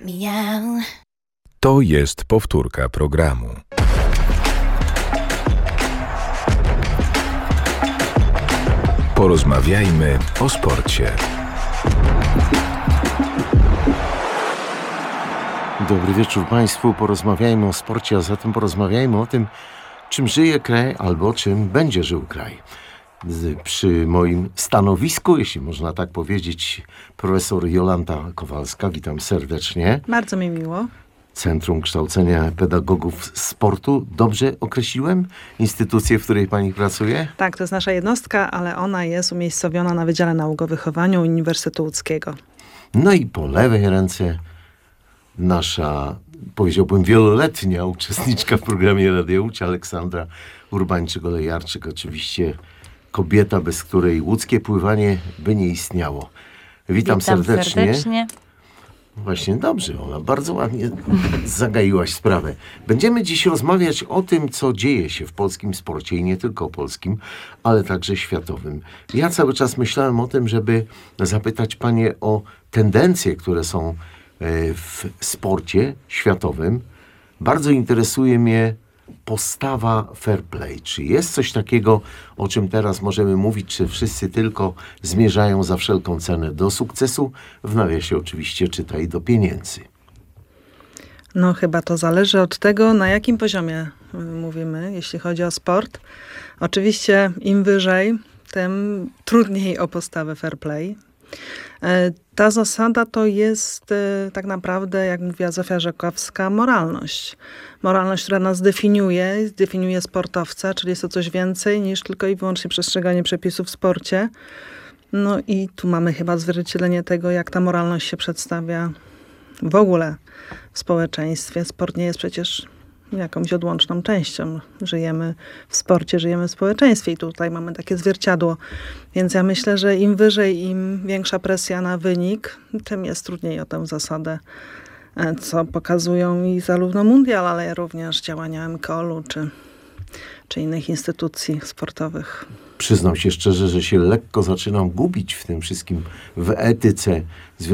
Miau. To jest powtórka programu. Porozmawiajmy o sporcie. Dobry wieczór Państwu. Porozmawiajmy o sporcie, a zatem porozmawiajmy o tym, czym żyje kraj albo czym będzie żył kraj. Przy moim stanowisku, jeśli można tak powiedzieć, profesor Jolanta Kowalska. Witam serdecznie. Bardzo mi miło. Centrum Kształcenia Pedagogów Sportu. Dobrze określiłem instytucję, w której pani pracuje? Tak, to jest nasza jednostka, ale ona jest umiejscowiona na Wydziale Nauk o Wychowaniu Uniwersytetu Łódzkiego. No i po lewej ręce nasza, powiedziałbym, wieloletnia uczestniczka w programie Radio Łódź, Aleksandra Urbańczyk-Olejarczyk. Oczywiście kobieta, bez której łódzkie pływanie by nie istniało. Witam serdecznie. Właśnie, dobrze, Ola, bardzo ładnie zagaiłaś sprawę. Będziemy dziś rozmawiać o tym, co dzieje się w polskim sporcie i nie tylko polskim, ale także światowym. Ja cały czas myślałem o tym, żeby zapytać panie o tendencje, które są w sporcie światowym. Bardzo interesuje mnie postawa fair play. Czy jest coś takiego, o czym teraz możemy mówić, czy wszyscy tylko zmierzają za wszelką cenę do sukcesu? W nawiasie oczywiście czytaj do pieniędzy. No chyba to zależy od tego, na jakim poziomie mówimy, jeśli chodzi o sport. Oczywiście im wyżej, tym trudniej o postawę fair play. Ta zasada to jest tak naprawdę, jak mówiła Zofia Rzekowska, moralność. Moralność, która nas definiuje sportowca, czyli jest to coś więcej niż tylko i wyłącznie przestrzeganie przepisów w sporcie. No i tu mamy chyba zwierciadlenie tego, jak ta moralność się przedstawia w ogóle w społeczeństwie. Sport nie jest przecież jakąś odłączną częścią. Żyjemy w sporcie, żyjemy w społeczeństwie i tutaj mamy takie zwierciadło. Więc ja myślę, że im wyżej, im większa presja na wynik, tym jest trudniej o tę zasadę, co pokazują i zarówno mundial, ale również działania MKOL-u czy innych instytucji sportowych. Przyznam się szczerze, że się lekko zaczynam gubić w tym wszystkim, w etyce